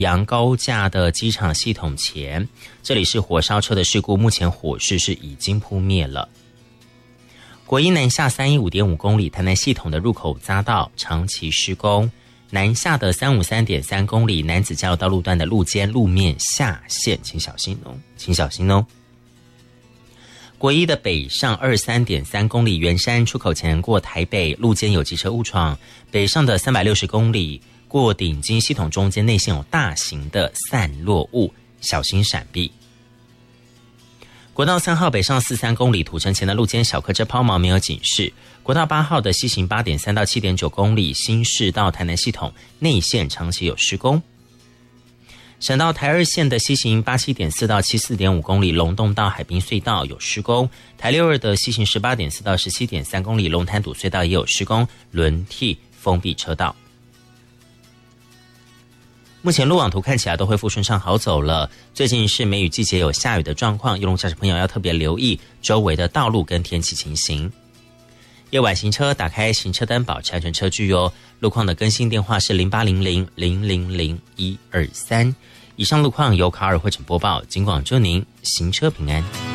阳高架的机场系统前，这里是火烧车的事故，目前火势是已经扑灭了。国一南下315.5公里台南系统的入口匝道长期施工，南下的353.3公里楠梓交流道路段的路肩路面下陷，请小心哦，请小心哦。国一的北上23.3公里圆山出口前过台北路肩有机车误闯，北上的360公里过顶金系统中间内线有大型的散落物，小心闪避。国道3号北上43公里土城前的路肩小客车抛锚没有警示。国道8号的西行8.3到7.9公里新市到台南系统内线长期有施工。省道台2线的西行87.4到74.5公里龙洞到海滨隧道有施工，台62的西行18.4到17.3公里龙潭堵隧道也有施工，轮替封闭车道。目前路网图看起来都恢复顺畅好走了，最近是梅雨季节有下雨的状况，邮轮驾驶朋友要特别留意周围的道路跟天气情形。夜晚行车打开行车灯，保持安全车距哦。路况的更新电话是0800000123。以上路况由卡尔汇整播报，警广祝您行车平安。